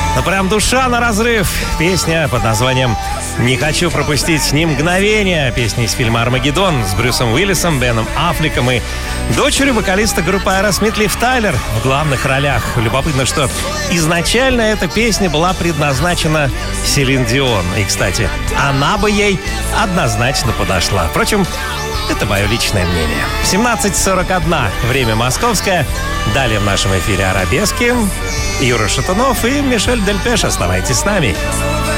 Ну, прям душа на разрыв. Песня под названием «Не хочу пропустить ни мгновения». Песня из фильма «Армагеддон» с Брюсом Уиллисом, Беном Аффлеком и дочерью вокалиста группы Aerosmith Лив Тайлер в главных ролях. Любопытно, что изначально эта песня была предназначена Селин Дион. И, кстати, она бы ей однозначно подошла. Впрочем, это мое личное мнение. 17:41. Время московское. Далее в нашем эфире арабески. Юра Шатунов и Мишель Дельпеш. Оставайтесь с нами.